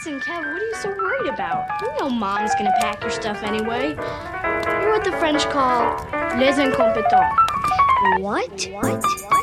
Listen, Kev, what are you so worried about? You know Mom's gonna pack your stuff anyway. You're what the French call les incompetents. What?